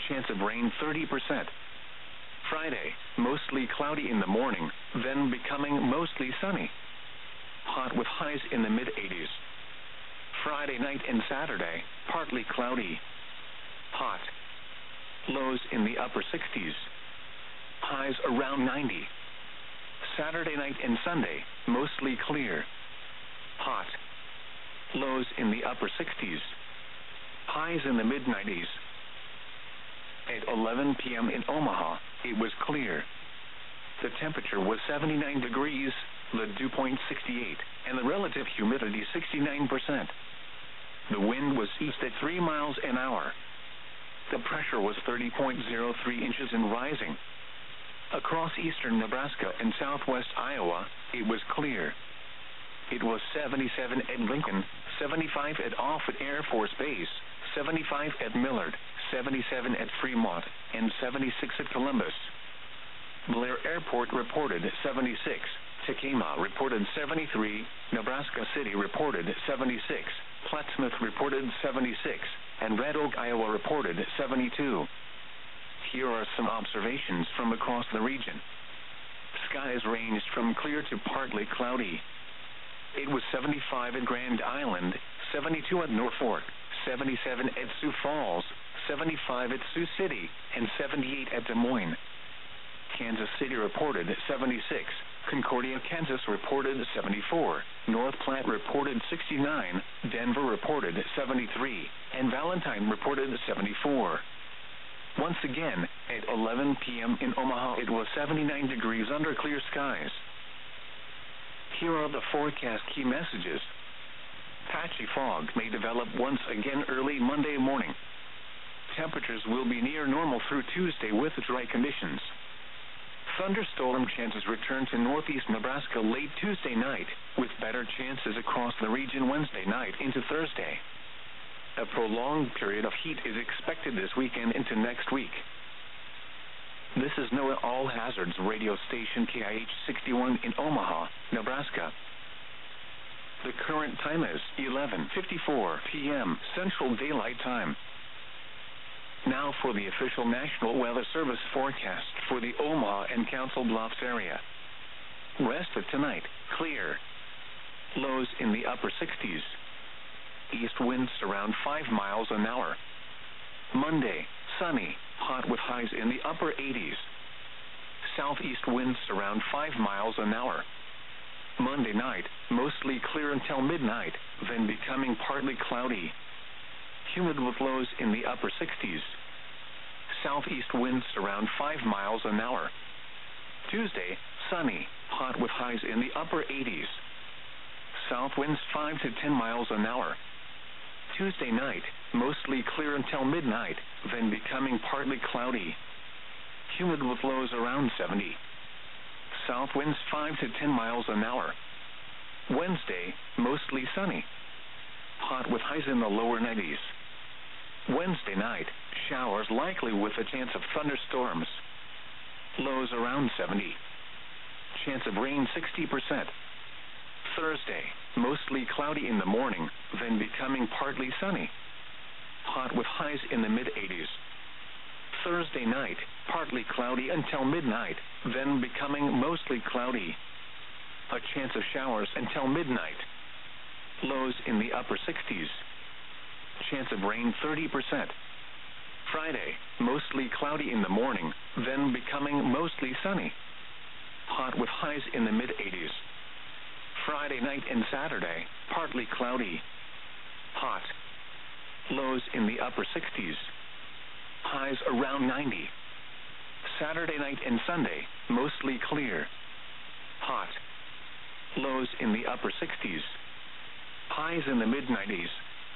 Chance of rain 30%. Friday, mostly cloudy in the morning, then becoming mostly sunny. Hot with highs in the mid-80s. Friday night and Saturday, partly cloudy. Hot. Lows in the upper 60s. Highs around 90. Saturday night and Sunday, mostly clear. Hot. Lows in the upper 60s. Highs in the mid-90s. At 11 p.m. in Omaha, it was clear. The temperature was 79 degrees, the dew point 68, and the relative humidity 69%. The wind was east at 3 miles an hour. The pressure was 30.03 inches and rising. Across eastern Nebraska and southwest Iowa, it was clear. It was 77 at Lincoln, 75 at Offutt Air Force Base, 75 at Millard, 77 at Fremont, and 76 at Columbus. Blair Airport reported 76, Tekamah reported 73, Nebraska City reported 76, Plattsmouth reported 76, and Red Oak, Iowa reported 72. Here are some observations from across the region. Skies ranged from clear to partly cloudy. It was 75 at Grand Island, 72 at Norfolk, 77 at Sioux Falls, 75 at Sioux City, and 78 at Des Moines. Kansas City reported 76, Concordia, Kansas reported 74, North Platte reported 69, Denver reported 73, and Valentine reported 74. Once again, at 11 p.m. in Omaha, it was 79 degrees under clear skies. Here are the forecast key messages. Patchy fog may develop once again early Monday morning. Temperatures will be near normal through Tuesday with dry conditions. Thunderstorm chances return to northeast Nebraska late Tuesday night, with better chances across the region Wednesday night into Thursday. A prolonged period of heat is expected this weekend into next week. This is NOAA All Hazards radio station KIH 61 in Omaha, Nebraska. The current time is 11:54 p.m. Central Daylight Time. Now for the official National Weather Service forecast for the Omaha and Council Bluffs area. Rest of tonight, clear. Lows in the upper 60s. East winds around 5 miles an hour. Monday, sunny, hot with highs in the upper 80s. Southeast winds around 5 miles an hour. Monday night, mostly clear until midnight, then becoming partly cloudy. Humid with lows in the upper 60s. Southeast winds around 5 miles an hour. Tuesday, sunny, hot with highs in the upper 80s. South winds 5 to 10 miles an hour. Tuesday night, mostly clear until midnight, then becoming partly cloudy. Humid with lows around 70. South winds 5 to 10 miles an hour. Wednesday, mostly sunny. Hot with highs in the lower 90s. Wednesday night, showers likely with a chance of thunderstorms. Lows around 70. Chance of rain 60%. Thursday, mostly cloudy in the morning, then becoming partly sunny. Hot with highs in the mid-80s. Thursday night, partly cloudy until midnight, then becoming mostly cloudy. A chance of showers until midnight. Lows in the upper 60s. Chance of rain 30%. Friday, mostly cloudy in the morning, then becoming mostly sunny. Hot with highs in the mid-80s. Friday night and Saturday, partly cloudy. Hot. Lows in the upper 60s. Highs around 90. Saturday night and Sunday, mostly clear. Hot. Lows in the upper 60s. Highs in the mid-90s.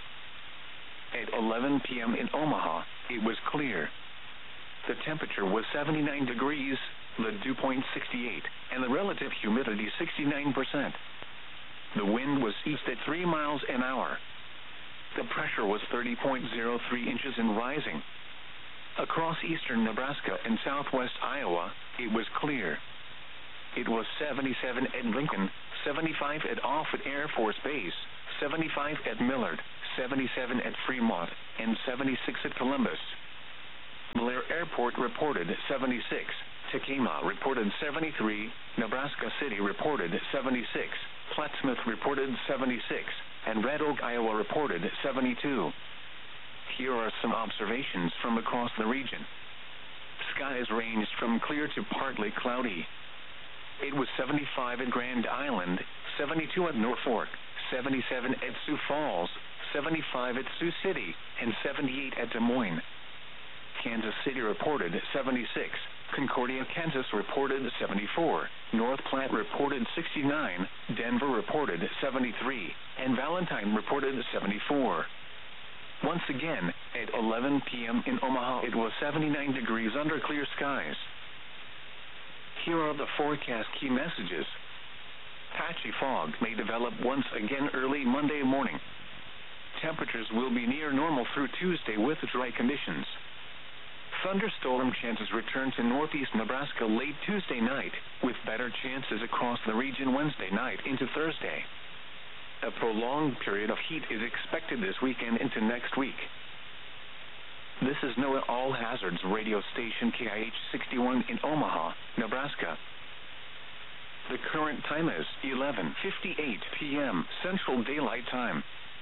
At 11 p.m. in Omaha, it was clear. The temperature was 79 degrees, the dew point 68, and the relative humidity 69%. The wind was east at 3 miles an hour. The pressure was 30.03 inches and rising. Across eastern Nebraska and southwest Iowa, it was clear. It was 77 at Lincoln, 75 at Offutt Air Force Base, 75 at Millard, 77 at Fremont, and 76 at Columbus. Blair Airport reported 76. Tekamah reported 73. Nebraska City reported 76. Plattsmouth reported 76. And Red Oak, Iowa reported 72. Here are some observations from across the region. Skies ranged from clear to partly cloudy. It was 75 at Grand Island, 72 at Norfolk, 77 at Sioux Falls, 75 at Sioux City, and 78 at Des Moines. Kansas City reported 76. Concordia, Kansas reported 74. North Platte reported 69. Denver reported 73. And Valentine reported 74. Once again, at 11 p.m. in Omaha, it was 79 degrees under clear skies. Here are the forecast key messages. Patchy fog may develop once again early Monday morning. Temperatures will be near normal through Tuesday with dry conditions. Thunderstorm chances return to northeast Nebraska late Tuesday night, with better chances across the region Wednesday night into Thursday. A prolonged period of heat is expected this weekend into next week. This is NOAA All Hazards radio station KIH 61 in Omaha, Nebraska. The current time is 11:58 p.m. Central Daylight Time.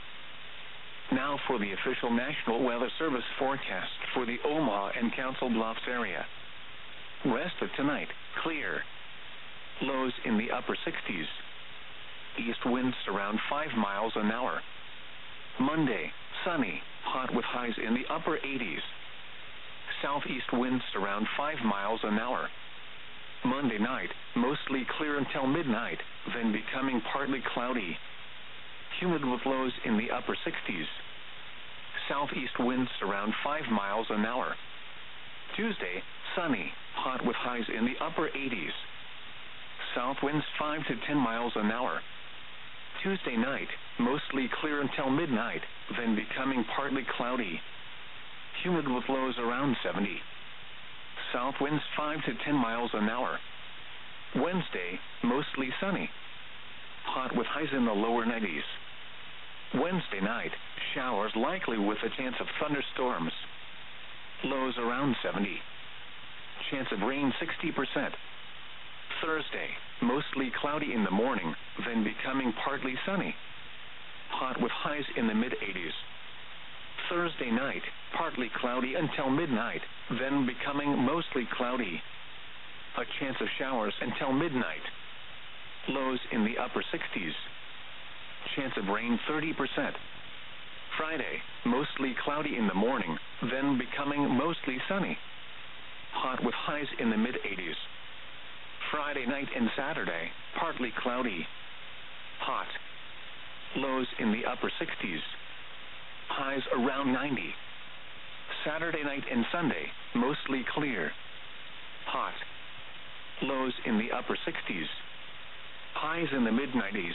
Now for the official National Weather Service forecast for the Omaha and Council Bluffs area. Rest of tonight, clear. Lows in the upper 60s. East winds around 5 miles an hour. Monday, sunny, hot with highs in the upper 80s. Southeast winds around 5 miles an hour. Monday night, mostly clear until midnight, then becoming partly cloudy. Humid with lows in the upper 60s. Southeast winds around 5 miles an hour. Tuesday, sunny, hot with highs in the upper 80s. South winds 5 to 10 miles an hour. Tuesday night, mostly clear until midnight, then becoming partly cloudy. Humid with lows around 70. South winds 5 to 10 miles an hour. Wednesday, mostly sunny. Hot with highs in the lower 90s. Wednesday night, showers likely with a chance of thunderstorms. Lows around 70. Chance of rain 60%. Thursday, mostly cloudy in the morning, then becoming partly sunny. Hot with highs in the mid-80s. Thursday night, partly cloudy until midnight, then becoming mostly cloudy. A chance of showers until midnight. Lows in the upper 60s. Chance of rain 30%. Friday, mostly cloudy in the morning, then becoming mostly sunny. Hot with highs in the mid-80s. Friday night and Saturday, partly cloudy. Hot. Lows in the upper 60s. Highs around 90. Saturday night and Sunday, mostly clear. Hot. Lows in the upper 60s. Highs in the mid-90s.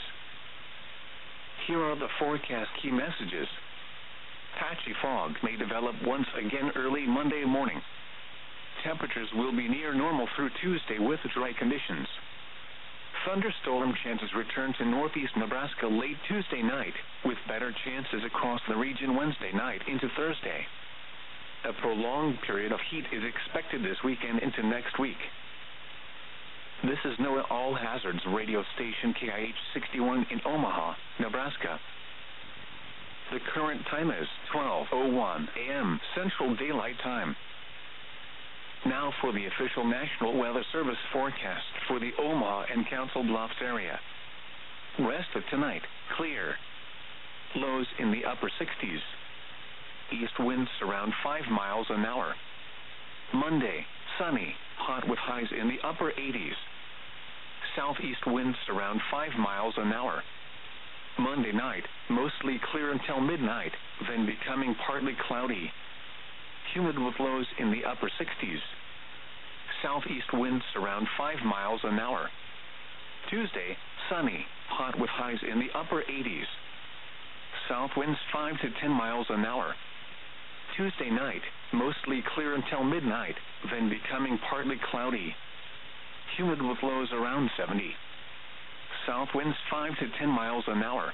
Here are the forecast key messages. Patchy fog may develop once again early Monday morning. Temperatures will be near normal through Tuesday with dry conditions. Thunderstorm chances return to northeast Nebraska late Tuesday night, with better chances across the region Wednesday night into Thursday. A prolonged period of heat is expected this weekend into next week. This is NOAA All Hazards radio station KIH 61 in Omaha, Nebraska. The current time is 12:01 a.m. Central Daylight Time. Now for the official National Weather Service forecast for the Omaha and Council Bluffs area. Rest of tonight, clear. Lows in the upper 60s. East winds around 5 miles an hour. Monday, sunny, hot with highs in the upper 80s. Southeast winds around 5 miles an hour. Monday night, mostly clear until midnight, then becoming partly cloudy. Humid with lows in the upper 60s. Southeast winds around 5 miles an hour. Tuesday, sunny, hot with highs in the upper 80s. South winds 5 to 10 miles an hour. Tuesday night, mostly clear until midnight, then becoming partly cloudy. Humid with lows around 70. South winds 5 to 10 miles an hour.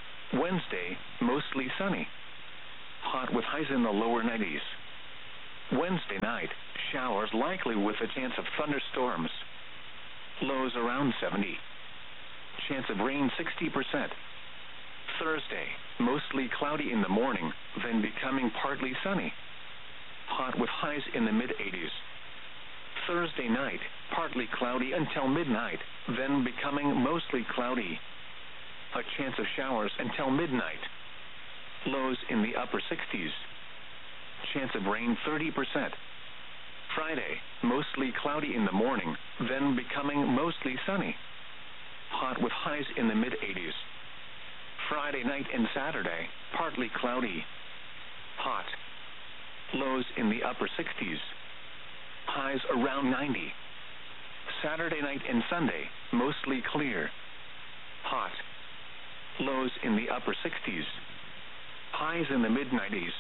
Wednesday, mostly sunny. Hot with highs in the lower 90s. Wednesday night, showers likely with a chance of thunderstorms. Lows around 70. Chance of rain 60%. Thursday, mostly cloudy in the morning, then becoming partly sunny. Hot with highs in the mid-80s. Thursday night, partly cloudy until midnight, then becoming mostly cloudy. A chance of showers until midnight. Lows in the upper 60s. Chance of rain 30%. Friday, mostly cloudy in the morning, then becoming mostly sunny. Hot with highs in the mid-80s. Friday night and Saturday, partly cloudy. Hot. Lows in the upper 60s. Highs around 90. Saturday night and Sunday, mostly clear. Hot. Lows in the upper 60s. Highs in the mid-90s.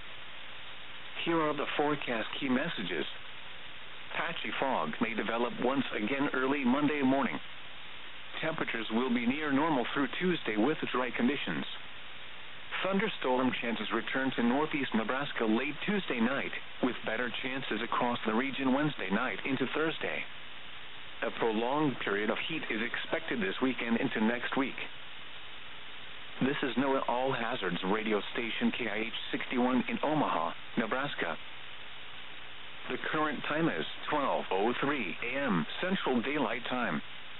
Here are the forecast key messages. Patchy fog may develop once again early Monday morning. Temperatures will be near normal through Tuesday with dry conditions. Thunderstorm chances return to northeast Nebraska late Tuesday night, with better chances across the region Wednesday night into Thursday. A prolonged period of heat is expected this weekend into next week. This is NOAA All Hazards radio station KIH 61 in Omaha, Nebraska. The current time is 12:03 a.m. Central Daylight Time.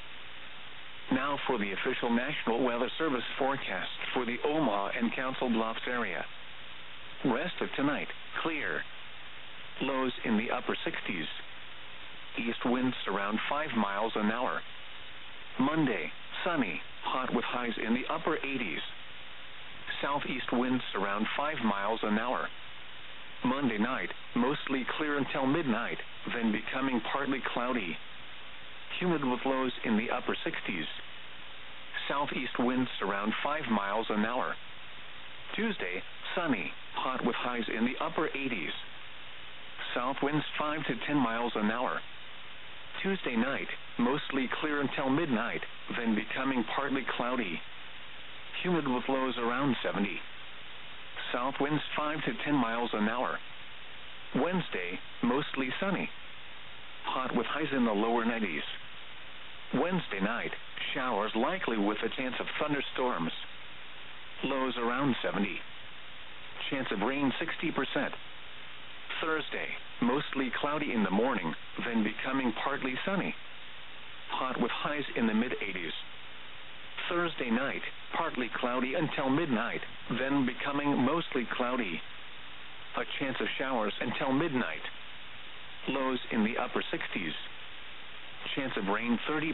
Now for the official National Weather Service forecast for the Omaha and Council Bluffs area. Rest of tonight, clear. Lows in the upper 60s. East winds around 5 miles an hour. Monday, sunny, hot with highs in the upper 80s. Southeast winds around 5 miles an hour. Monday night, mostly clear until midnight, then becoming partly cloudy. Humid with lows in the upper 60s. Southeast winds around 5 miles an hour. Tuesday, sunny, hot with highs in the upper 80s. South winds 5 to 10 miles an hour. Tuesday night, mostly clear until midnight, then becoming partly cloudy. Humid with lows around 70. South winds 5 to 10 miles an hour. Wednesday, mostly sunny. Hot with highs in the lower 90s. Wednesday night, showers likely with a chance of thunderstorms. Lows around 70. Chance of rain 60%. Thursday, mostly cloudy in the morning, then becoming partly sunny. Hot with highs in the mid-80s. Thursday night, partly cloudy until midnight, then becoming mostly cloudy. A chance of showers until midnight. Lows in the upper 60s. Chance of rain 30%.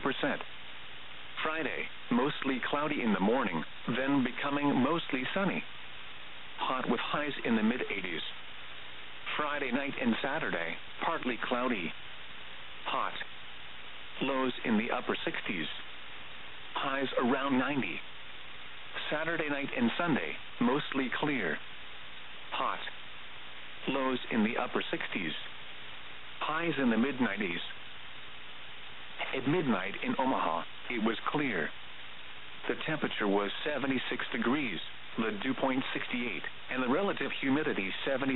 Friday, mostly cloudy in the morning, then becoming mostly sunny. Hot with highs in the mid-80s. Friday night and Saturday, partly cloudy. Hot. Lows in the upper 60s. Highs around 90. Saturday night and Sunday, mostly clear. Hot. Lows in the upper 60s. Highs in the mid-90s. At midnight in Omaha, it was clear. The temperature was 76 degrees, the dew point 68, and the relative humidity 76%.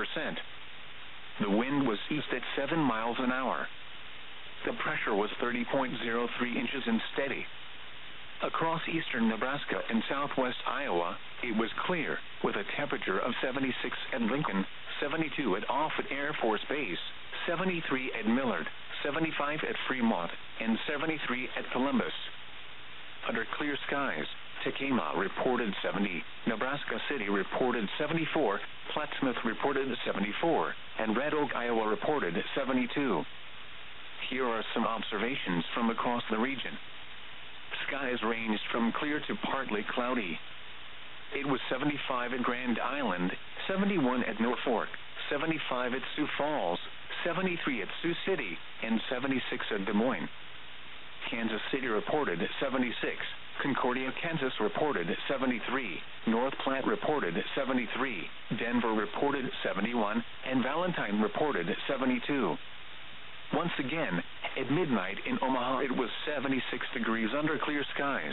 The wind was east at 7 miles an hour. The pressure was 30.03 inches and steady. Across eastern Nebraska and southwest Iowa, it was clear, with a temperature of 76 at Lincoln, 72 at Offutt Air Force Base, 73 at Millard, 75 at Fremont, and 73 at Columbus. Under clear skies, Tekamah reported 70, Nebraska City reported 74, Plattsmouth reported 74, and Red Oak, Iowa reported 72. Here are some observations from across the region. Skies ranged from clear to partly cloudy. It was 75 at Grand Island, 71 at Norfolk, 75 at Sioux Falls, 73 at Sioux City, and 76 at Des Moines. Kansas City reported 76, Concordia, Kansas reported 73, North Platte reported 73, Denver reported 71, and Valentine reported 72. Once again, at midnight in Omaha, it was 76 degrees under clear skies.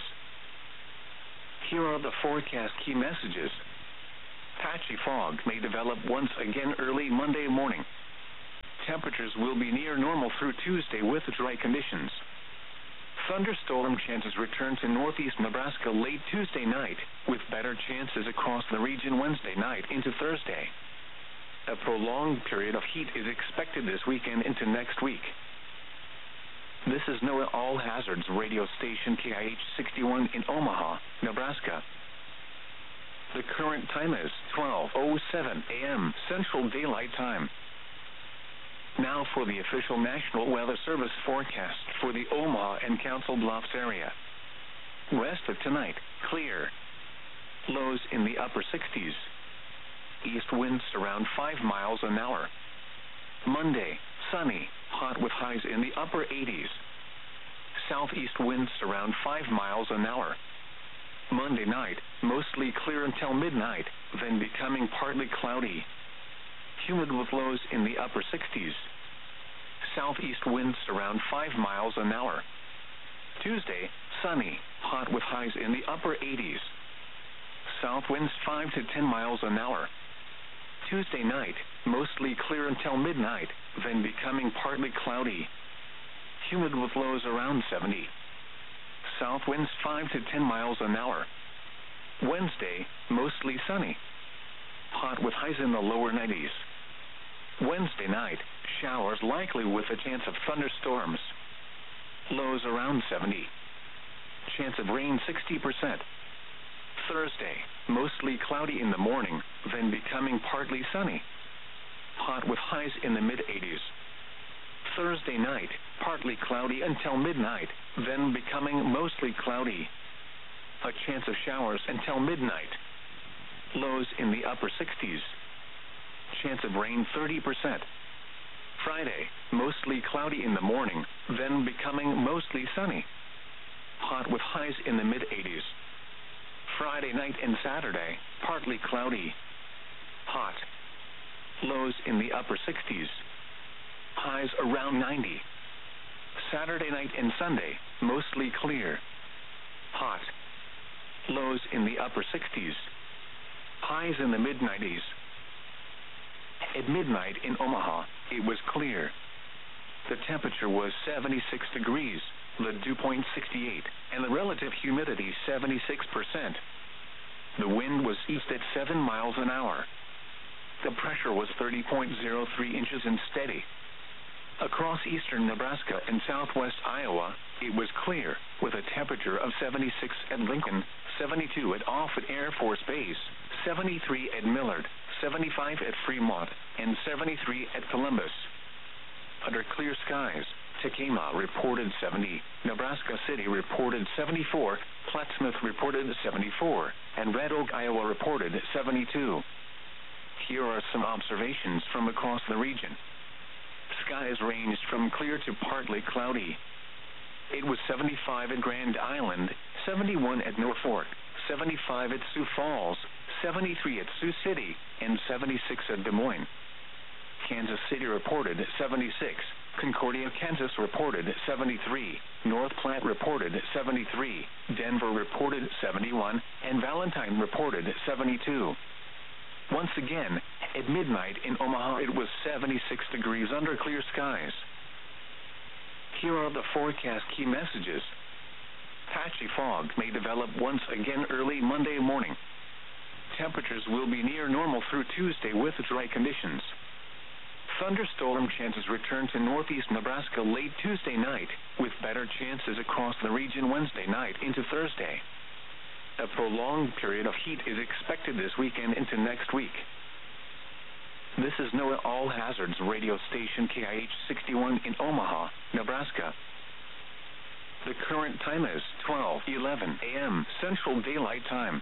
Here are the forecast key messages. Patchy fog may develop once again early Monday morning. Temperatures will be near normal through Tuesday with dry conditions. Thunderstorm chances return to northeast Nebraska late Tuesday night, with better chances across the region Wednesday night into Thursday. A prolonged period of heat is expected this weekend into next week. This is NOAA All Hazards radio station KIH 61 in Omaha, Nebraska. The current time is 12:07 a.m. Central Daylight Time. Now for the official National Weather Service forecast for the Omaha and Council Bluffs area. Rest of tonight, clear. Lows in the upper 60s. East winds around 5 miles an hour. Monday, sunny, hot with highs in the upper 80s. Southeast winds around 5 miles an hour. Monday night, mostly clear until midnight, then becoming partly cloudy. Humid with lows in the upper 60s. Southeast winds around 5 miles an hour. Tuesday, sunny, hot with highs in the upper 80s. South winds 5 to 10 miles an hour. Tuesday night, mostly clear until midnight, then becoming partly cloudy. Humid with lows around 70. South winds 5 to 10 miles an hour. Wednesday, mostly sunny. Hot with highs in the lower 90s. Wednesday night, showers likely with a chance of thunderstorms. Lows around 70. Chance of rain 60%. Thursday, mostly cloudy in the morning, then becoming partly sunny. Hot with highs in the mid-80s. Thursday night, partly cloudy until midnight, then becoming mostly cloudy. A chance of showers until midnight. Lows in the upper 60s. Chance of rain 30%. Friday, mostly cloudy in the morning, then becoming mostly sunny. Hot with highs in the mid-80s. Friday night and Saturday, partly cloudy. Hot. Lows in the upper 60s. Highs around 90. Saturday night and Sunday, mostly clear. Hot. Lows in the upper 60s. Highs in the mid-90s. At midnight in Omaha, it was clear. The temperature was 76 degrees, the dew point 68, and the relative humidity 76%. The wind was east at 7 miles an hour. The pressure was 30.03 inches and steady. Across eastern Nebraska and southwest Iowa, it was clear, with a temperature of 76 at Lincoln, 72 at Offutt Air Force Base, 73 at Millard, 75 at Fremont, and 73 at Columbus. Under clear skies, Tekamah reported 70, Nebraska City reported 74, Plattsmouth reported 74, and Red Oak, Iowa reported 72. Here are some observations from across the region. Skies ranged from clear to partly cloudy. It was 75 at Grand Island, 71 at Norfolk, 75 at Sioux Falls, 73 at Sioux City, and 76 at Des Moines. Kansas City reported 76, Concordia, Kansas reported 73, North Platte reported 73, Denver reported 71, and Valentine reported 72. Once again, at midnight in Omaha, it was 76 degrees under clear skies. Here are the forecast key messages. Patchy fog may develop once again early Monday morning. Temperatures will be near normal through Tuesday with dry conditions. Thunderstorm chances return to northeast Nebraska late Tuesday night, with better chances across the region Wednesday night into Thursday. A prolonged period of heat is expected this weekend into next week. This is NOAA All Hazards radio station KIH 61 in Omaha, Nebraska. The current time is 12:11 a.m. Central Daylight Time.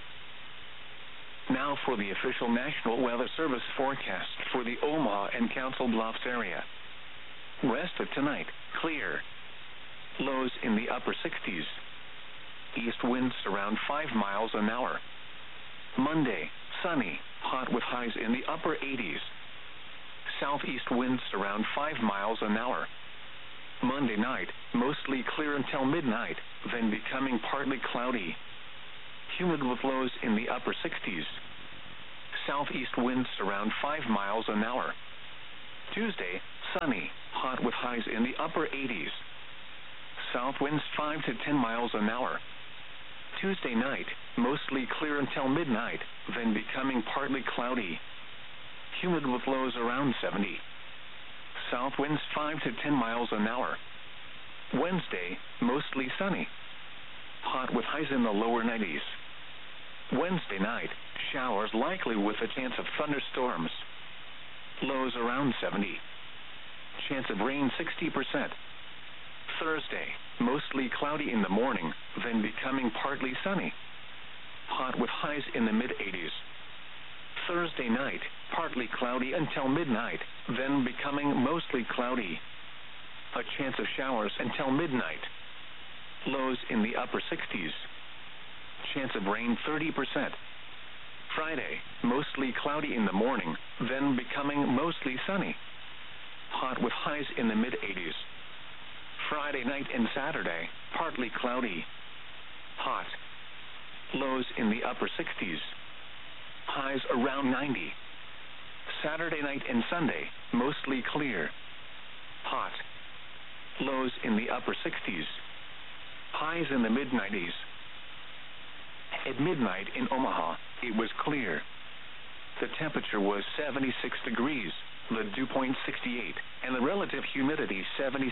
Now for the official National Weather Service forecast for the Omaha and Council Bluffs area. Rest of tonight, clear. Lows in the upper 60s. East winds around 5 miles an hour. Monday, sunny, hot with highs in the upper 80s. Southeast winds around 5 miles an hour. Monday night, mostly clear until midnight, then becoming partly cloudy. Humid with lows in the upper 60s. Southeast winds around 5 miles an hour. Tuesday, sunny, hot with highs in the upper 80s. South winds 5 to 10 miles an hour. Tuesday night, mostly clear until midnight, then becoming partly cloudy. Humid with lows around 70. South winds 5 to 10 miles an hour. Wednesday, mostly sunny. Hot with highs in the lower 90s. Wednesday night, showers likely with a chance of thunderstorms. Lows around 70. Chance of rain 60%. Thursday, mostly cloudy in the morning, then becoming partly sunny. Hot with highs in the mid-80s. Thursday night, partly cloudy until midnight, then becoming mostly cloudy. A chance of showers until midnight. Lows in the upper 60s. Chance of rain 30%. Friday, mostly cloudy in the morning, then becoming mostly sunny. Hot with highs in the mid-80s. Friday night and Saturday, partly cloudy. Hot. Lows in the upper 60s. Highs around 90. Saturday night and Sunday, mostly clear. Hot. Lows in the upper 60s. Highs in the mid-90s. At midnight in Omaha, it was clear. The temperature was 76 degrees, the dew point 68, and the relative humidity 76%.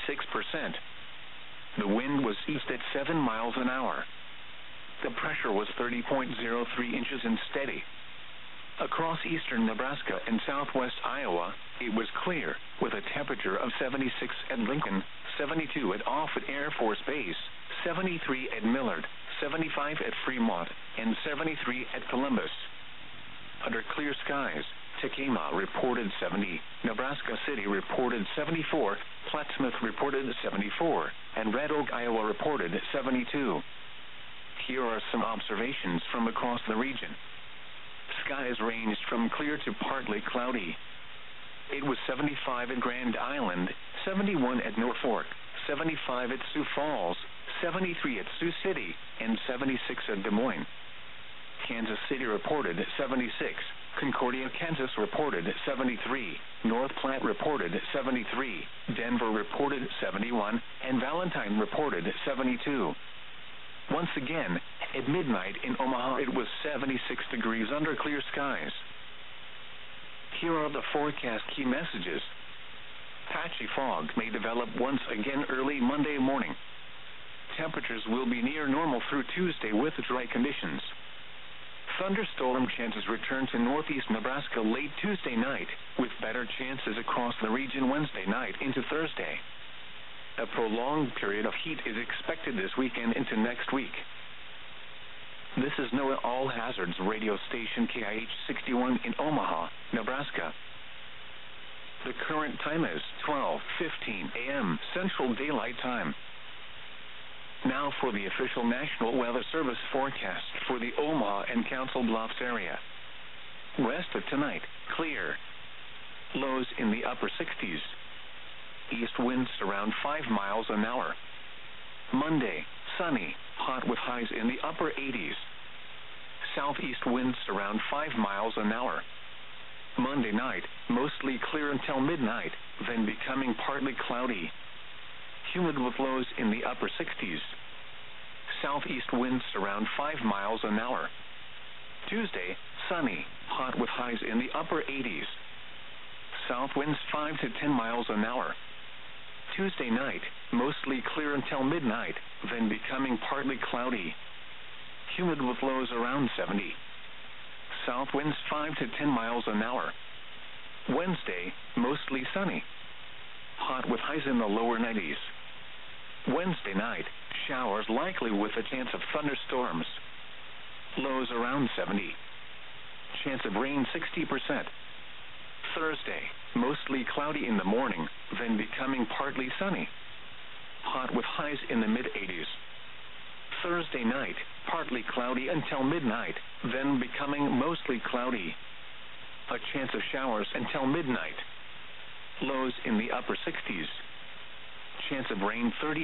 The wind was east at 7 miles an hour. The pressure was 30.03 inches and steady. Across eastern Nebraska and southwest Iowa, it was clear, with a temperature of 76 at Lincoln, 72 at Offutt Air Force Base, 73 at Millard, 75 at Fremont, and 73 at Columbus. Under clear skies, Tekamah reported 70, Nebraska City reported 74, Plattsmouth reported 74, and Red Oak, Iowa reported 72. Here are some observations from across the region. Skies ranged from clear to partly cloudy. It was 75 at Grand Island, 71 at Norfolk, 75 at Sioux Falls, 73 at Sioux City, and 76 at Des Moines. Kansas City reported 76, Concordia, Kansas reported 73, North Platte reported 73, Denver reported 71, and Valentine reported 72. Once again, at midnight in Omaha it was 76 degrees under clear skies. Here are the forecast key messages. Patchy fog may develop once again early Monday morning. Temperatures will be near normal through Tuesday with dry conditions. Thunderstorm chances return to northeast Nebraska late Tuesday night, with better chances across the region Wednesday night into Thursday. A prolonged period of heat is expected this weekend into next week. This is NOAA All Hazards radio station KIH 61 in Omaha, Nebraska. The current time is 12:15 a.m. Central Daylight Time. Now for the official National Weather Service forecast for the Omaha and Council Bluffs area. West of tonight, clear. Lows in the upper 60s. East winds around 5 miles an hour. Monday, sunny, hot with highs in the upper 80s. Southeast winds around 5 miles an hour. Monday night, mostly clear until midnight, then becoming partly cloudy. Humid with lows in the upper 60s. Southeast winds around 5 miles an hour. Tuesday, sunny, hot with highs in the upper 80s. South winds 5 to 10 miles an hour. Tuesday night, mostly clear until midnight, then becoming partly cloudy. Humid with lows around 70. South winds 5 to 10 miles an hour. Wednesday, mostly sunny. Hot with highs in the lower 90s. Wednesday night, showers likely with a chance of thunderstorms. Lows around 70. Chance of rain 60%. Thursday, mostly cloudy in the morning, then becoming partly sunny. Hot with highs in the mid-80s. Thursday night, partly cloudy until midnight, then becoming mostly cloudy. A chance of showers until midnight. Lows in the upper 60s. Chance of rain 30%.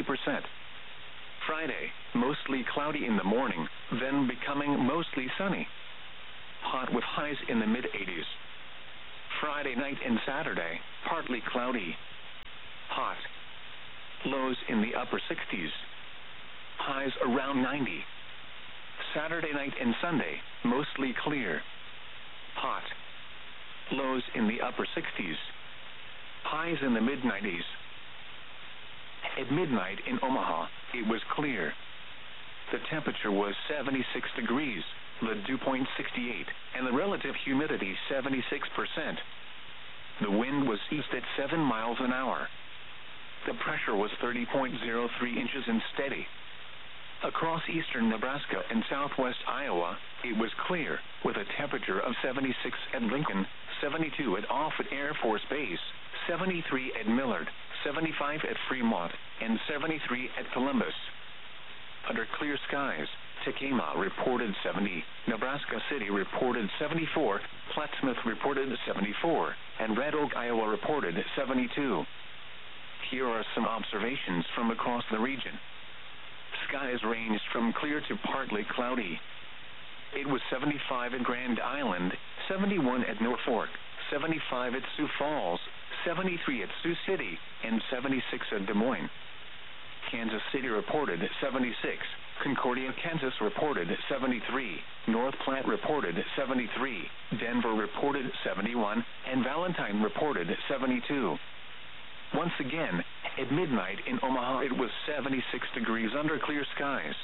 Friday, mostly cloudy in the morning, then becoming mostly sunny. Hot with highs in the mid-80s. Friday night and Saturday, partly cloudy. Hot. Lows in the upper 60s. Highs around 90. Saturday night and Sunday, mostly clear. Hot. Lows in the upper 60s. Highs in the mid-90s. At midnight in Omaha, it was clear. The temperature was 76 degrees, the dew point 68, and the relative humidity 76%. The wind was east at 7 miles an hour. The pressure was 30.03 inches and steady. Across eastern Nebraska and southwest Iowa, it was clear, with a temperature of 76 at Lincoln, 72 at Offutt Air Force Base, 73 at Millard, 75 at Fremont, and 73 at Columbus. Under clear skies, Tekamah reported 70, Nebraska City reported 74, Plattsmouth reported 74, and Red Oak, Iowa reported 72. Here are some observations from across the region. Skies ranged from clear to partly cloudy. It was 75 at Grand Island, 71 at Norfolk, 75 at Sioux Falls, 73 at Sioux City, and 76 at Des Moines. Kansas City reported 76, Concordia, Kansas reported 73, North Platte reported 73, Denver reported 71, and Valentine reported 72. Once again, at midnight in Omaha, it was 76 degrees under clear skies.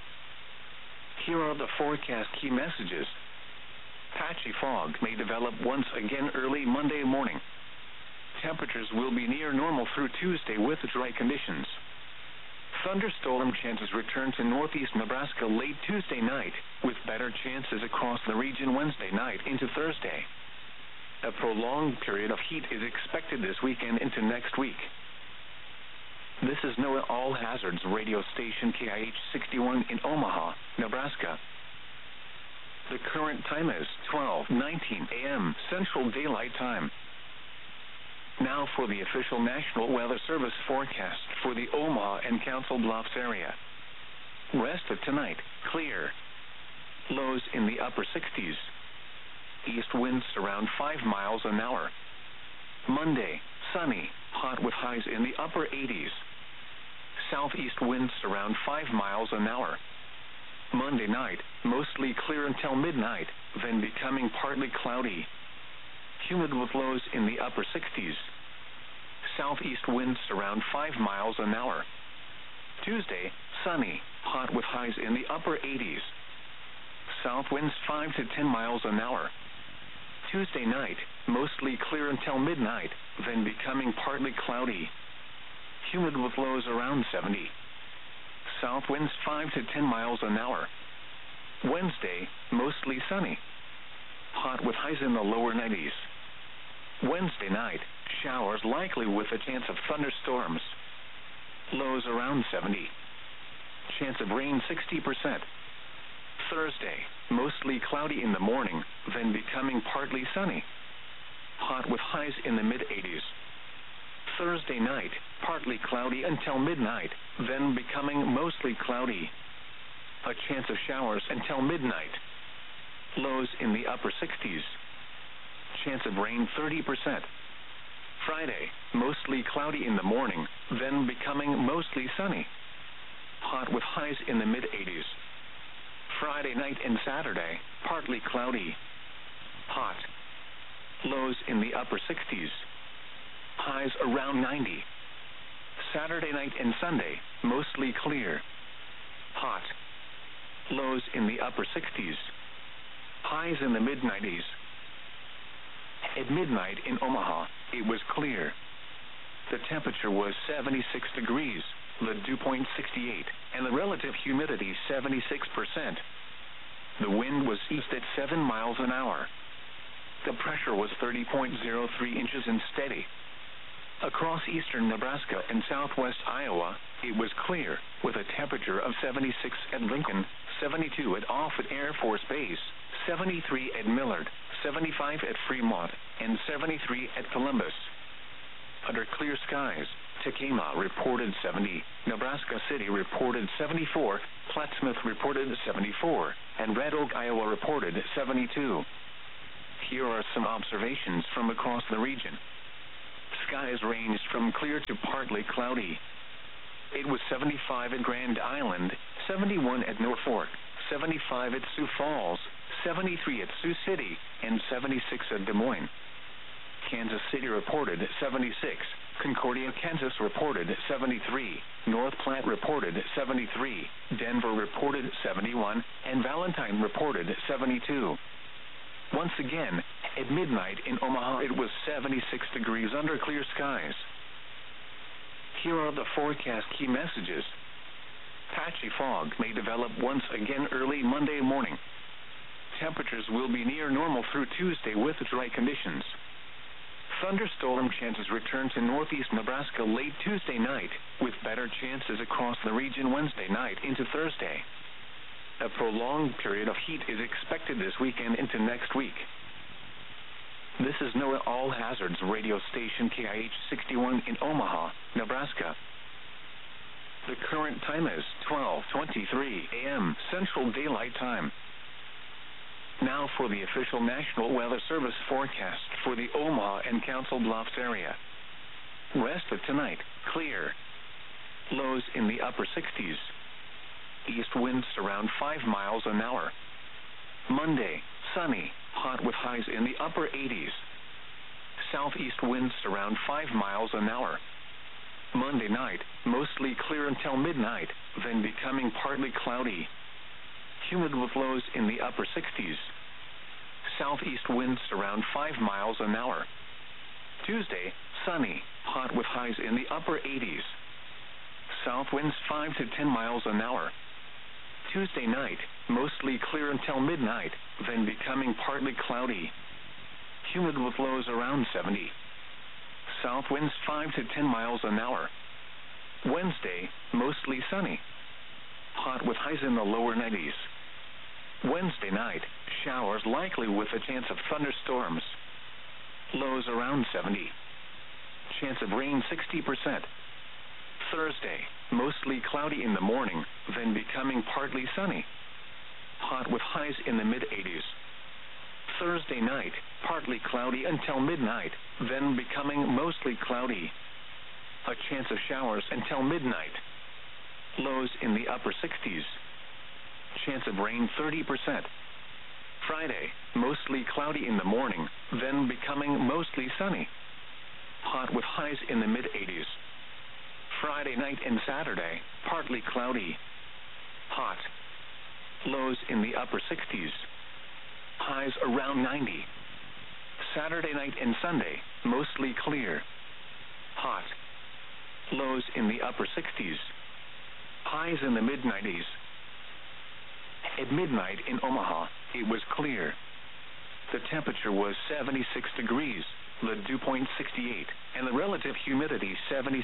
Here are the forecast key messages. Patchy fog may develop once again early Monday morning. Temperatures will be near normal through Tuesday with dry conditions. Thunderstorm chances return to northeast Nebraska late Tuesday night, with better chances across the region Wednesday night into Thursday. A prolonged period of heat is expected this weekend into next week. This is NOAA All Hazards radio station KIH 61 in Omaha, Nebraska. The current time is 12:19 a.m. Central Daylight Time. Now for the official National Weather Service forecast for the Omaha and Council Bluffs area. Rest of tonight, clear. Lows in the upper 60s. East winds around 5 miles an hour. Monday, sunny, hot with highs in the upper 80s. Southeast winds around 5 miles an hour. Monday night, mostly clear until midnight, then becoming partly cloudy. Humid with lows in the upper 60s. Southeast winds around 5 miles an hour. Tuesday, sunny, hot with highs in the upper 80s. South winds 5 to 10 miles an hour. Tuesday night, mostly clear until midnight, then becoming partly cloudy. Humid with lows around 70. South winds 5 to 10 miles an hour. Wednesday, mostly sunny. Hot with highs in the lower 90s. Wednesday night, showers likely with a chance of thunderstorms. Lows around 70. Chance of rain 60%. Thursday, mostly cloudy in the morning, then becoming partly sunny. Hot with highs in the mid-80s. Thursday night, partly cloudy until midnight, then becoming mostly cloudy. A chance of showers until midnight. Lows in the upper 60s. Chance of rain 30%. Friday, mostly cloudy in the morning, then becoming mostly sunny. Hot with highs in the mid-80s. Friday night and Saturday, partly cloudy. Hot. Lows in the upper 60s. Highs around 90. Saturday night and Sunday, mostly clear. Hot. Lows in the upper 60s. Highs in the mid-90s. At midnight in Omaha, it was clear. The temperature was 76 degrees, the dew point 68, and the relative humidity 76%. The wind was east at 7 miles an hour. The pressure was 30.03 inches and steady. Across eastern Nebraska and southwest Iowa, it was clear, with a temperature of 76 at Lincoln, 72 at Offutt Air Force Base, 73 at Millard, 75 at Fremont, and 73 at Columbus. Under clear skies, Tekamah reported 70, Nebraska City reported 74, Plattsmouth reported 74, and Red Oak, Iowa reported 72. Here are some observations from across the region. Skies ranged from clear to partly cloudy. It was 75 at Grand Island, 71 at Norfolk, 75 at Sioux Falls, 73 at Sioux City, and 76 at Des Moines. Kansas City reported 76. Concordia, Kansas reported 73. North Platte reported 73. Denver reported 71. And Valentine reported 72. Once again, at midnight in Omaha, it was 76 degrees under clear skies. Here are the forecast key messages. Patchy fog may develop once again early Monday morning. Temperatures will be near normal through Tuesday with dry conditions. Thunderstorm chances return to northeast Nebraska late Tuesday night, with better chances across the region Wednesday night into Thursday. A prolonged period of heat is expected this weekend into next week. This is NOAA All Hazards radio station KIH 61 in Omaha, Nebraska. The current time is 12:23 a.m. Central Daylight Time. Now for the official National Weather Service forecast for the Omaha and Council Bluffs area. Rest of tonight, clear. Lows in the upper 60s. East winds around 5 miles an hour. Monday, sunny, hot with highs in the upper 80s. Southeast winds around 5 miles an hour. Monday night, mostly clear until midnight, then becoming partly cloudy. Humid with lows in the upper 60s. Southeast winds around 5 miles an hour. Tuesday, sunny, hot with highs in the upper 80s. South winds 5 to 10 miles an hour. Tuesday night, mostly clear until midnight, then becoming partly cloudy. Humid with lows around 70. South winds 5 to 10 miles an hour. Wednesday, mostly sunny. Hot with highs in the lower 90s. Wednesday night, showers likely with a chance of thunderstorms. Lows around 70. Chance of rain 60%. Thursday, mostly cloudy in the morning, then becoming partly sunny. Hot with highs in the mid-80s. Thursday night, partly cloudy until midnight, then becoming mostly cloudy. A chance of showers until midnight. Lows in the upper 60s. Chance of rain 30%. Friday, mostly cloudy in the morning, then becoming mostly sunny. Hot with highs in the mid-80s. Friday night and Saturday, partly cloudy. Hot. Lows in the upper 60s. Highs around 90. Saturday night and Sunday, mostly clear. Hot. Lows in the upper 60s. Highs in the mid-90s. At midnight in Omaha, it was clear. The temperature was 76 degrees, the dew point 68, and the relative humidity 76%.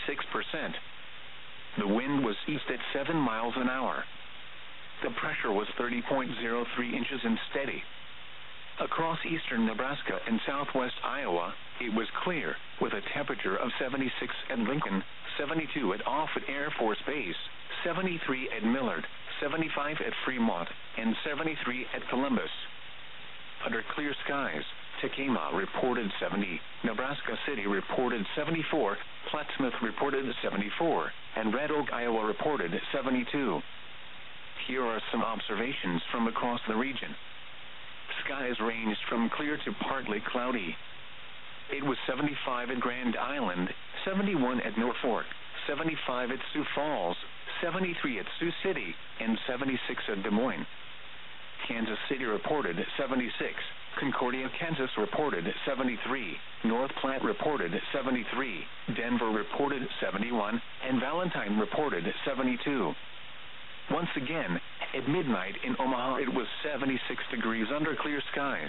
The wind was east at 7 miles an hour. The pressure was 30.03 inches and steady. Across eastern Nebraska and southwest Iowa, it was clear, with a temperature of 76 at Lincoln, 72 at Offutt Air Force Base, 73 at Millard, 75 at Fremont, and 73 at Columbus. Under clear skies, Tekamah reported 70, Nebraska City reported 74, Plattsmouth reported 74, and Red Oak, Iowa reported 72. Here are some observations from across the region. Skies ranged from clear to partly cloudy. It was 75 at Grand Island, 71 at Norfolk, 75 at Sioux Falls, 73 at Sioux City, and 76 at Des Moines. Kansas City reported 76. Concordia, Kansas reported 73. North Platte reported 73. Denver reported 71. And Valentine reported 72. Once again, at midnight in Omaha, it was 76 degrees under clear skies.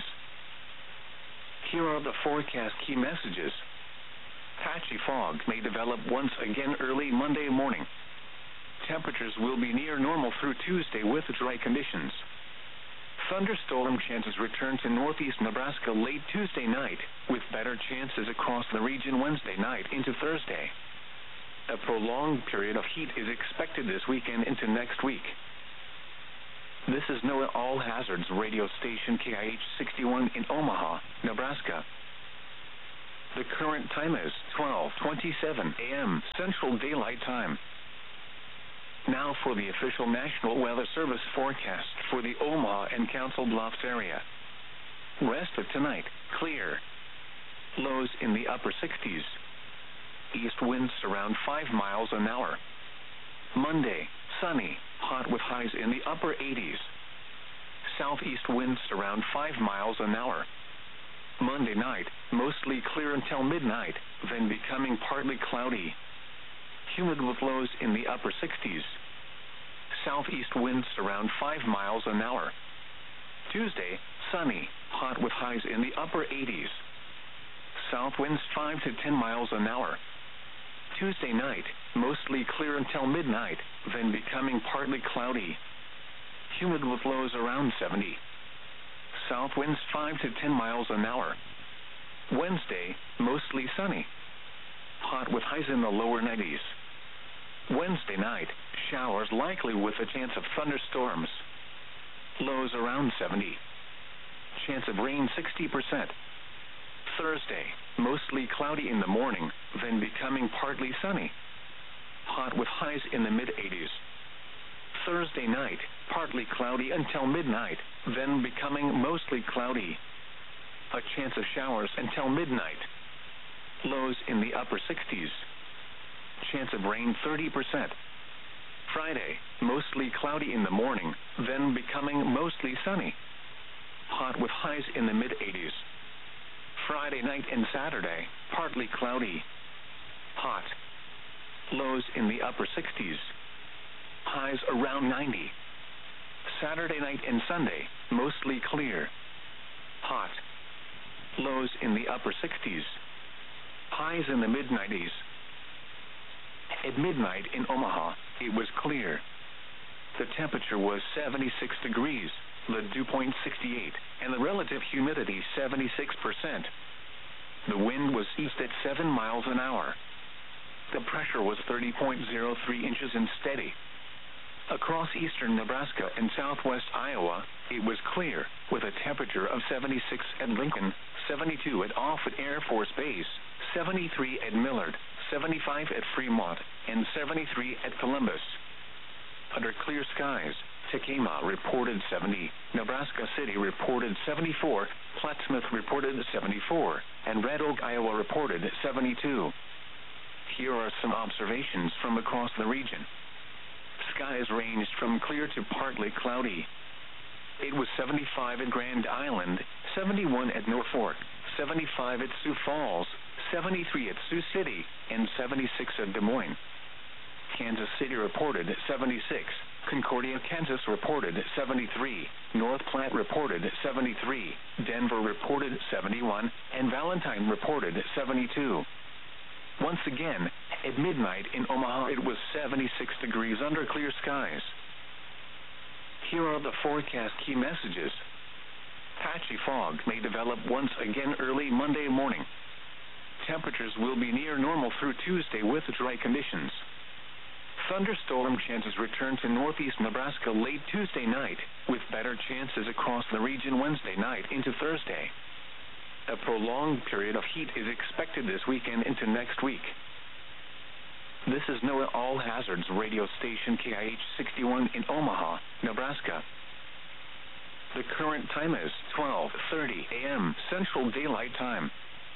Here are the forecast key messages. Patchy fog may develop once again early Monday morning. Temperatures will be near normal through Tuesday with dry conditions. Thunderstorm chances return to northeast Nebraska late Tuesday night, with better chances across the region Wednesday night into Thursday. A prolonged period of heat is expected this weekend into next week. This is NOAA All Hazards radio station KIH 61 in Omaha, Nebraska. The current time is 12:27 a.m. Central Daylight Time. Now for the official National Weather Service forecast for the Omaha and Council Bluffs area. Rest of tonight, clear. Lows in the upper 60s. East winds around 5 miles an hour. Monday, sunny, hot with highs in the upper 80s. Southeast winds around 5 miles an hour. Monday night, mostly clear until midnight, then becoming partly cloudy. Humid with lows in the upper 60s. Southeast winds around 5 miles an hour. Tuesday, sunny, hot with highs in the upper 80s. South winds 5 to 10 miles an hour. Tuesday night, mostly clear until midnight, then becoming partly cloudy. Humid with lows around 70. South winds 5 to 10 miles an hour. Wednesday, mostly sunny. Hot with highs in the lower 90s. Wednesday night, showers likely with a chance of thunderstorms. Lows around 70. Chance of rain 60%. Thursday, mostly cloudy in the morning, then becoming partly sunny. Hot with highs in the mid-80s. Thursday night, partly cloudy until midnight, then becoming mostly cloudy. A chance of showers until midnight. Lows in the upper 60s. Chance of rain 30%. Friday, mostly cloudy in the morning, then becoming mostly sunny. Hot with highs in the mid-80s. Friday night and Saturday, partly cloudy. Hot. Lows in the upper 60s. Highs around 90. Saturday night and Sunday, mostly clear. Hot. Lows in the upper 60s. Highs in the mid-90s. At midnight in Omaha, it was clear. The temperature was 76 degrees, the dew point 68, and the relative humidity 76%. The wind was east at 7 miles an hour. The pressure was 30.03 inches and steady. Across eastern Nebraska and southwest Iowa, it was clear, with a temperature of 76 at Lincoln, 72 at Offutt Air Force Base, 73 at Millard, 75 at Fremont, and 73 at Columbus. Under clear skies, Tekamah reported 70, Nebraska City reported 74, Plattsmouth reported 74, and Red Oak, Iowa reported 72. Here are some observations from across the region. Skies ranged from clear to partly cloudy. It was 75 at Grand Island, 71 at Norfolk, 75 at Sioux Falls, 73 at Sioux City, and 76 at Des Moines. Kansas City reported 76, Concordia, Kansas reported 73, North Platte reported 73, Denver reported 71, and Valentine reported 72. Once again, at midnight in Omaha, it was 76 degrees under clear skies. Here are the forecast key messages. Patchy fog may develop once again early Monday morning. Temperatures will be near normal through Tuesday with dry conditions. Thunderstorm chances return to northeast Nebraska late Tuesday night, with better chances across the region Wednesday night into Thursday. A prolonged period of heat is expected this weekend into next week. This is NOAA All Hazards radio station KIH 61 in Omaha, Nebraska. The current time is 12:30 a.m. Central Daylight Time.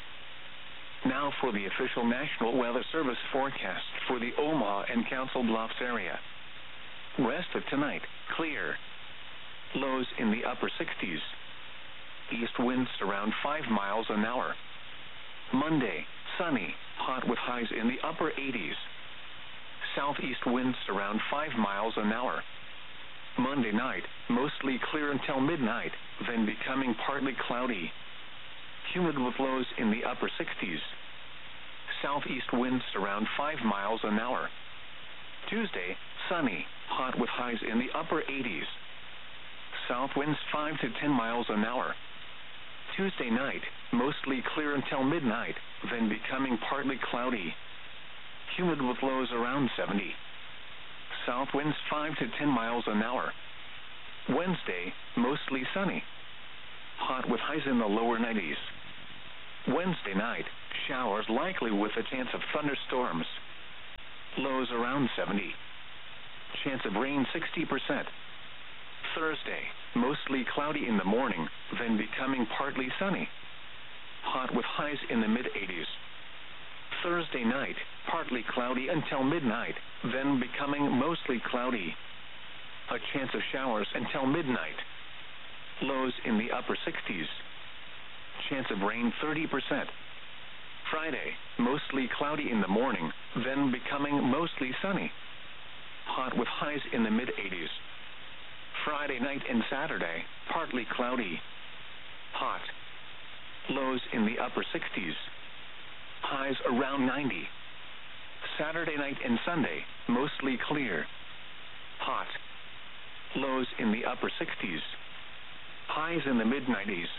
Now for the official National Weather Service forecast for the Omaha and Council Bluffs area. Rest of tonight, clear. Lows in the upper 60s. East winds around 5 miles an hour. Monday, sunny, hot with highs in the upper 80s. Southeast winds around 5 miles an hour. Monday night, mostly clear until midnight, then becoming partly cloudy. Humid with lows in the upper 60s. Southeast winds around 5 miles an hour. Tuesday, sunny, hot with highs in the upper 80s. South winds 5 to 10 miles an hour. Tuesday night, mostly clear until midnight, then becoming partly cloudy. Humid with lows around 70. South winds 5 to 10 miles an hour. Wednesday, mostly sunny. Hot with highs in the lower 90s. Wednesday night, showers likely with a chance of thunderstorms. Lows around 70. Chance of rain 60%. Thursday, mostly cloudy in the morning, then becoming partly sunny. Hot with highs in the mid-80s. Thursday night, partly cloudy until midnight, then becoming mostly cloudy. A chance of showers until midnight. Lows in the upper 60s. Chance of rain 30%. Friday, mostly cloudy in the morning, then becoming mostly sunny. Hot with highs in the mid-80s. Friday night and Saturday, partly cloudy. Hot. Lows in the upper 60s. Highs around 90. Saturday night and Sunday, mostly clear. Hot. Lows in the upper 60s. Highs in the mid-90s.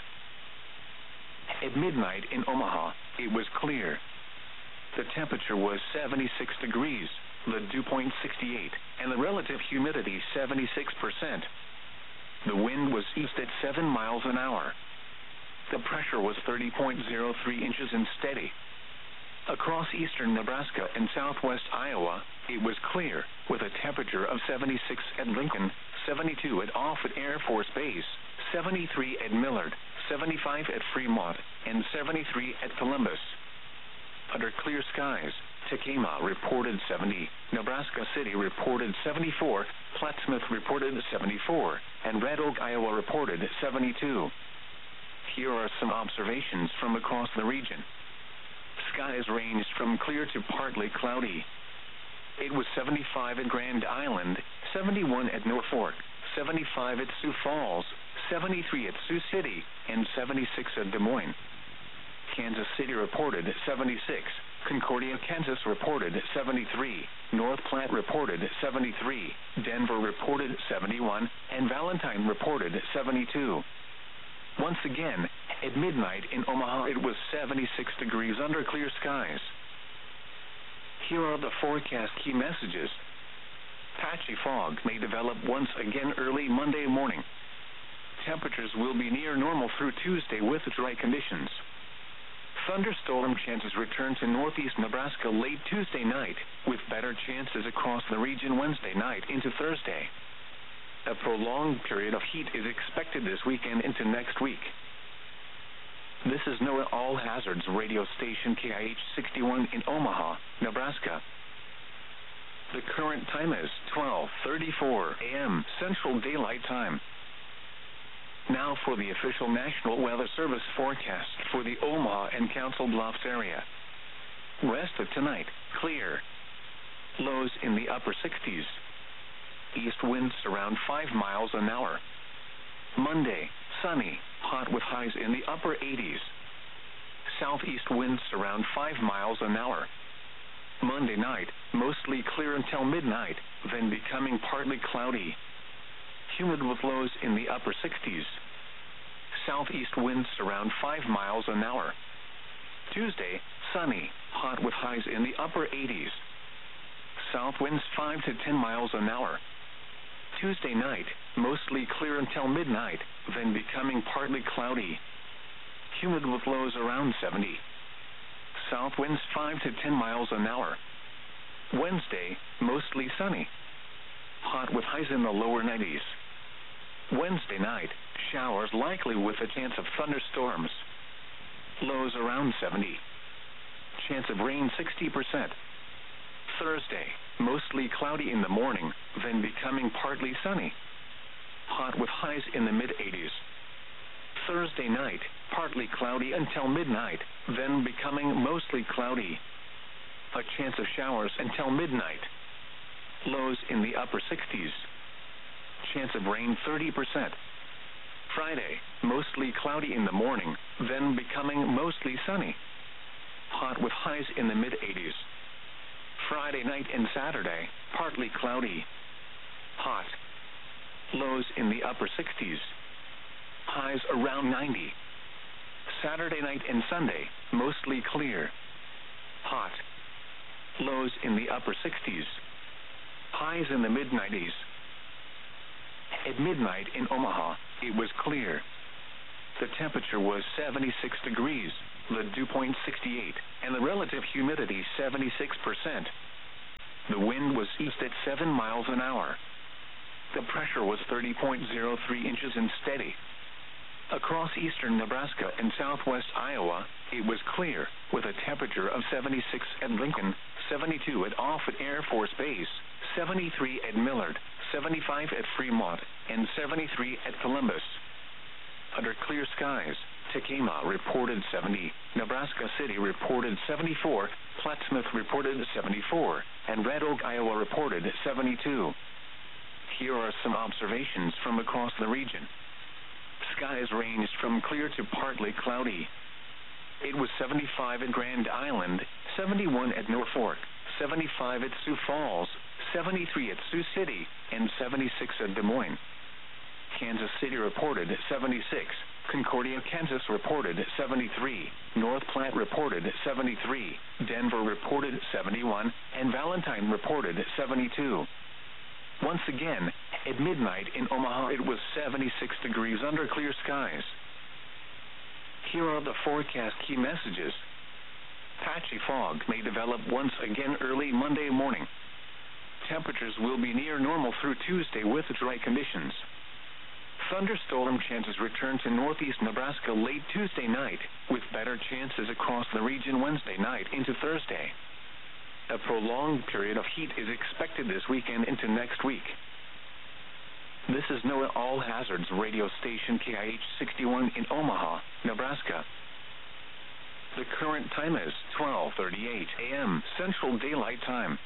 At midnight in Omaha, it was clear. The temperature was 76 degrees, the dew point 68, and the relative humidity 76%. The wind was east at 7 miles an hour. The pressure was 30.03 inches and steady. Across eastern Nebraska and southwest Iowa, it was clear, with a temperature of 76 at Lincoln, 72 at Offutt Air Force Base, 73 at Millard, 75 at Fremont, and 73 at Columbus. Under clear skies, Tekamah reported 70, Nebraska City reported 74, Plattsmouth reported 74, and Red Oak, Iowa reported 72. Here are some observations from across the region. Skies ranged from clear to partly cloudy. It was 75 at Grand Island, 71 at Norfolk, 75 at Sioux Falls, 73 at Sioux City, and 76 at Des Moines. Kansas City reported 76, Concordia, Kansas reported 73, North Platte reported 73, Denver reported 71, and Valentine reported 72. Once again, at midnight in Omaha, it was 76 degrees under clear skies. Here are the forecast key messages. Patchy fog may develop once again early Monday morning. Temperatures will be near normal through Tuesday with dry conditions. Thunderstorm chances return to northeast Nebraska late Tuesday night, with better chances across the region Wednesday night into Thursday. A prolonged period of heat is expected this weekend into next week. This is NOAA All Hazards radio station KIH 61 in Omaha, Nebraska. The current time is 12:34 a.m. Central Daylight Time. Now for the official National Weather Service forecast for the Omaha and Council Bluffs area. Rest of tonight, clear. Lows in the upper 60s. East winds around 5 miles an hour. Monday, sunny, hot with highs in the upper 80s. Southeast winds around 5 miles an hour. Monday night, mostly clear until midnight, then becoming partly cloudy. Humid with lows in the upper 60s. Southeast winds around 5 miles an hour. Tuesday, sunny, hot with highs in the upper 80s. South winds 5 to 10 miles an hour. Tuesday night, mostly clear until midnight, then becoming partly cloudy. Humid with lows around 70. South winds 5 to 10 miles an hour. Wednesday, mostly sunny. Hot with highs in the lower 90s. Wednesday night, showers likely with a chance of thunderstorms. Lows around 70. Chance of rain 60%. Thursday, mostly cloudy in the morning, then becoming partly sunny. Hot with highs in the mid-80s. Thursday night, partly cloudy until midnight, then becoming mostly cloudy. A chance of showers until midnight. Lows in the upper 60s. Chance of rain 30%. Friday, mostly cloudy in the morning, then becoming mostly sunny. Hot with highs in the mid-80s. Friday night and Saturday, partly cloudy. Hot. Lows in the upper 60s. Highs around 90. Saturday night and Sunday, mostly clear. Hot. Lows in the upper 60s. Highs in the mid-90s. At midnight in Omaha, it was clear. The temperature was 76 degrees, the dew point 68, and the relative humidity 76%. The wind was east at 7 miles an hour. The pressure was 30.03 inches and steady. Across eastern Nebraska and southwest Iowa, it was clear, with a temperature of 76 at Lincoln, 72 at Offutt Air Force Base, 73 at Millard, 75 at Fremont, and 73 at Columbus. Under clear skies, Tekamah reported 70, Nebraska City reported 74, Plattsmouth reported 74, and Red Oak, Iowa reported 72. Here are some observations from across the region. Skies ranged from clear to partly cloudy. It was 75 at Grand Island, 71 at Norfolk, 75 at Sioux Falls, 73 at Sioux City, and 76 at Des Moines. Kansas City reported 76, Concordia, Kansas reported 73, North Platte reported 73, Denver reported 71, and Valentine reported 72. Once again, at midnight in Omaha, it was 76 degrees under clear skies. Here are the forecast key messages. Patchy fog may develop once again early Monday morning. Temperatures will be near normal through Tuesday with dry conditions. Thunderstorm chances return to northeast Nebraska late Tuesday night, with better chances across the region Wednesday night into Thursday. A prolonged period of heat is expected this weekend into next week. This is NOAA All Hazards radio station KIH 61 in Omaha, Nebraska. The current time is 12:38 a.m. Central Daylight Time.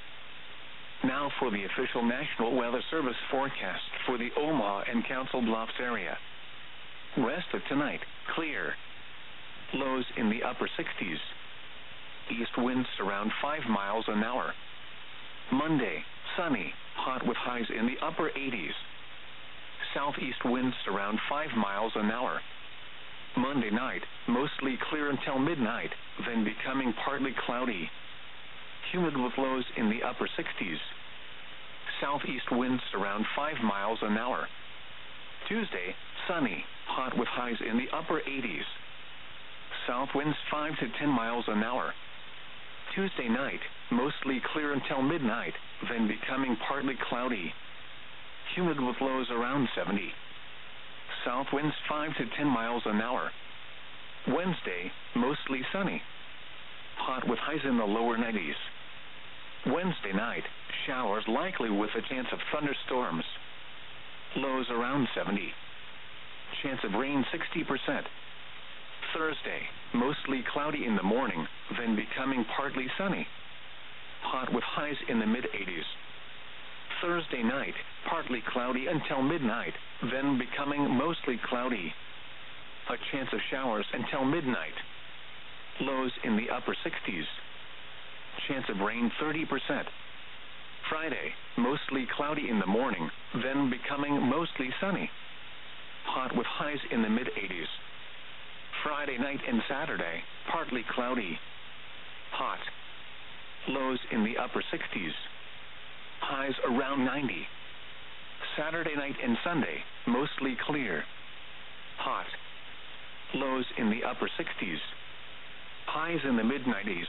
Now for the official National Weather Service forecast for the Omaha and Council Bluffs area. Rest of tonight, clear. Lows in the upper 60s. East winds around 5 miles an hour. Monday, sunny, hot with highs in the upper 80s. Southeast winds around 5 miles an hour. Monday night, mostly clear until midnight, then becoming partly cloudy. Humid with lows in the upper 60s. Southeast winds around 5 miles an hour. Tuesday, sunny, hot with highs in the upper 80s. South winds 5 to 10 miles an hour. Tuesday night, mostly clear until midnight, then becoming partly cloudy. Humid with lows around 70. South winds 5 to 10 miles an hour. Wednesday, mostly sunny. Hot with highs in the lower 90s. Wednesday night, showers likely with a chance of thunderstorms. Lows around 70. Chance of rain 60%. Thursday, mostly cloudy in the morning, then becoming partly sunny. Hot with highs in the mid-80s. Thursday night, partly cloudy until midnight, then becoming mostly cloudy. A chance of showers until midnight. Lows in the upper 60s. Chance of rain 30%. Friday, mostly cloudy in the morning, then becoming mostly sunny. Hot with highs in the mid-80s. Friday night and Saturday, partly cloudy. Hot. Lows in the upper 60s. Highs around 90. Saturday night and Sunday, mostly clear. Hot. Lows in the upper 60s. Highs in the mid-90s.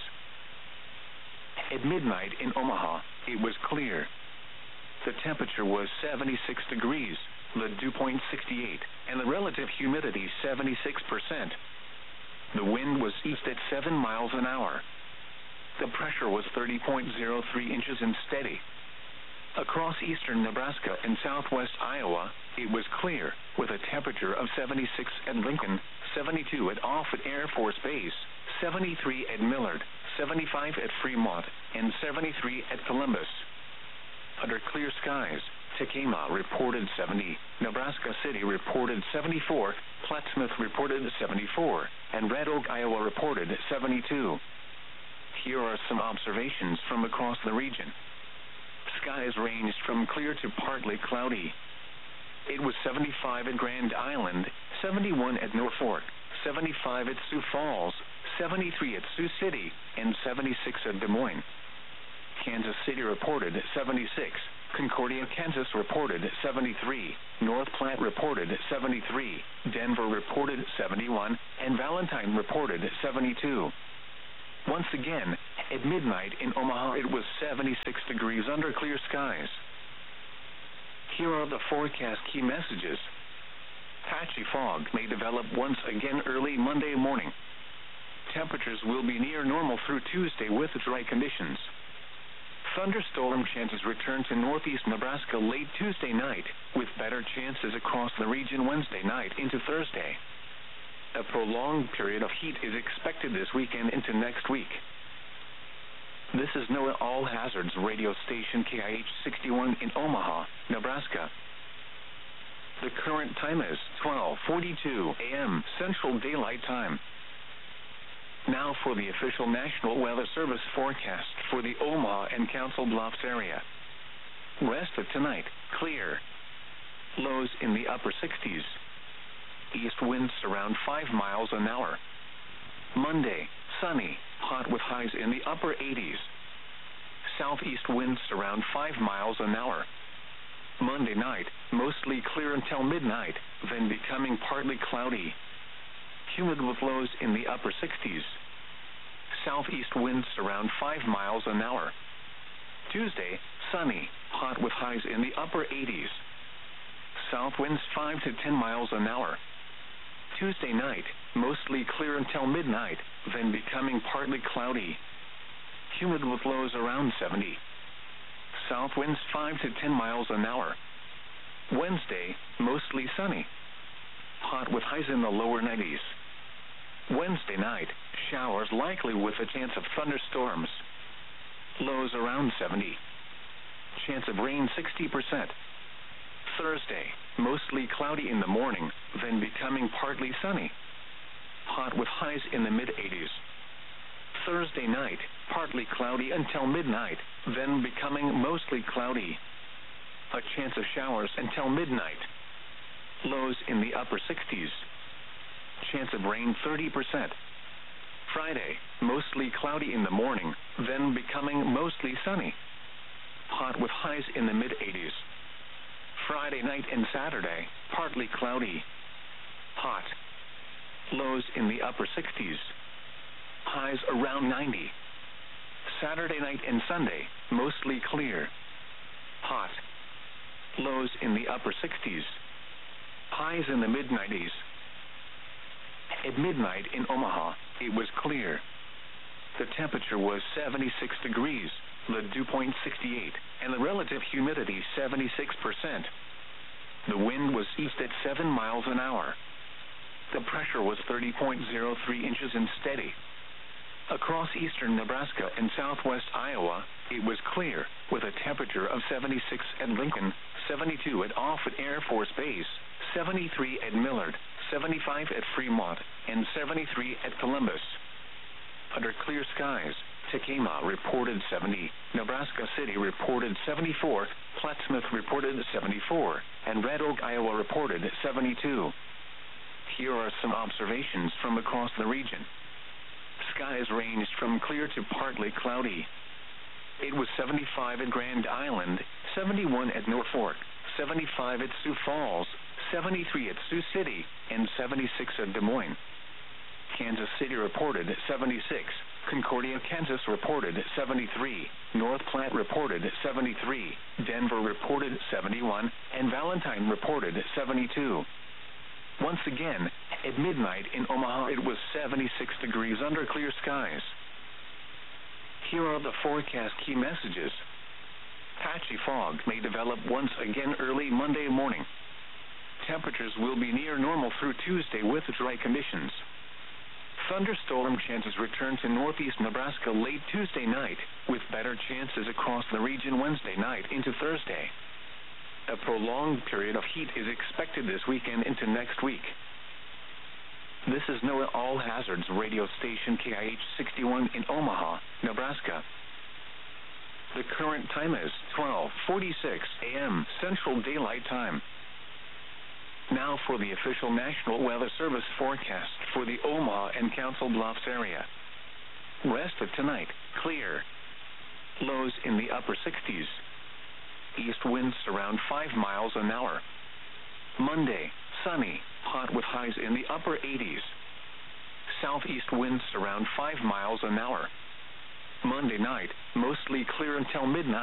At midnight in Omaha, it was clear. The temperature was 76 degrees, the dew point 68, and the relative humidity 76%. The wind was east at 7 miles an hour. The pressure was 30.03 inches and steady. Across eastern Nebraska and southwest Iowa, it was clear, with a temperature of 76 at Lincoln, 72 at Offutt Air Force Base, 73 at Millard, 75 at Fremont, and 73 at Columbus. Under clear skies, Tekamah reported 70, Nebraska City reported 74, Plattsmouth reported 74, and Red Oak, Iowa reported 72. Here are some observations from across the region. Skies ranged from clear to partly cloudy. It was 75 at Grand Island, 71 at Norfolk, 75 at Sioux Falls, 73 at Sioux City, and 76 at Des Moines. Kansas City reported 76, Concordia, Kansas reported 73. North Platte reported 73. Denver reported 71. And Valentine reported 72. Once again, at midnight in Omaha, it was 76 degrees under clear skies. Here are the forecast key messages. Patchy fog may develop once again early Monday morning. Temperatures will be near normal through Tuesday with dry conditions. Thunderstorm chances return to northeast Nebraska late Tuesday night, with better chances across the region Wednesday night into Thursday. A prolonged period of heat is expected this weekend into next week. This is NOAA All Hazards radio station KIH 61 in Omaha, Nebraska. The current time is 12:42 a.m. Central Daylight Time. Now for the official National Weather Service forecast for the Omaha and Council Bluffs area. Rest of tonight, clear. Lows in the upper 60s. East winds around 5 miles an hour. Monday, sunny, hot with highs in the upper 80s. Southeast winds around 5 miles an hour. Monday night, mostly clear until midnight, then becoming partly cloudy. Humid with lows in the upper 60s. Southeast winds around 5 miles an hour. Tuesday, sunny, hot with highs in the upper 80s. South winds 5 to 10 miles an hour. Tuesday night, mostly clear until midnight, then becoming partly cloudy. Humid with lows around 70. South winds 5 to 10 miles an hour. Wednesday, mostly sunny. Hot with highs in the lower 90s. Wednesday night, showers likely with a chance of thunderstorms. Lows around 70. Chance of rain 60%. Thursday, mostly cloudy in the morning, then becoming partly sunny. Hot with highs in the mid-80s. Thursday night, partly cloudy until midnight, then becoming mostly cloudy. A chance of showers until midnight. Lows in the upper 60s. Chance of rain 30%. Friday, mostly cloudy in the morning, then becoming mostly sunny. Hot with highs in the mid-80s. Friday night and Saturday, partly cloudy. Hot. Lows in the upper 60s. Highs around 90. Saturday night and Sunday, mostly clear. Hot. Lows in the upper 60s. Highs in the mid-90s. At midnight in Omaha, it was clear. The temperature was 76 degrees, the dew point 68, and the relative humidity 76%. The wind was east at 7 miles an hour. The pressure was 30.03 inches and steady. Across eastern Nebraska and southwest Iowa, it was clear, with a temperature of 76 at Lincoln, 72 at Offutt Air Force Base, 73 at Millard, 75 at Fremont, and 73 at Columbus. Under clear skies, Tekamah reported 70, Nebraska City reported 74, Plattsmouth reported 74, and Red Oak, Iowa reported 72. Here are some observations from across the region. Skies ranged from clear to partly cloudy. It was 75 at Grand Island, 71 at Norfolk, 75 at Sioux Falls, 73 at Sioux City, and 76 at Des Moines. Kansas City reported 76. Concordia, Kansas reported 73. North Platte reported 73. Denver reported 71. And Valentine reported 72. Once again, at midnight in Omaha, it was 76 degrees under clear skies. Here are the forecast key messages. Patchy fog may develop once again early Monday morning. Temperatures will be near normal through Tuesday with dry conditions. Thunderstorm chances return to northeast Nebraska late Tuesday night, with better chances across the region Wednesday night into Thursday. A prolonged period of heat is expected this weekend into next week. This is NOAA All Hazards radio station KIH 61 in Omaha, Nebraska. The current time is 12:46 a.m. Central Daylight Time. Now for the official National Weather Service forecast for the Omaha and Council Bluffs area. Rest of tonight, clear. Lows in the upper 60s. East winds around 5 miles an hour. Monday, sunny, hot with highs in the upper 80s. Southeast winds around 5 miles an hour. Monday night, mostly clear until midnight.